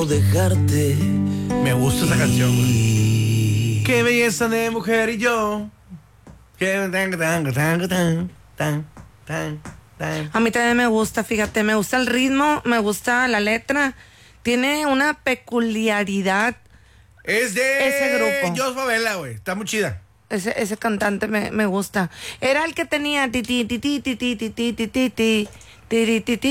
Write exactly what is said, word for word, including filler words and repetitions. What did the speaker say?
Dejarte. Me gusta esa canción, güey. Qué belleza de mujer y yo. Qué tan, tan, tan, tan, tan, tan, tan. A mí también me gusta, fíjate, me gusta el ritmo, me gusta la letra. Tiene una peculiaridad. Es de ese grupo. Jos Favela, güey. Está muy chida. Ese, ese cantante me, me gusta. Era el que tenía ti ti ti ti ti ti ti ti ti ti ti ti ti ti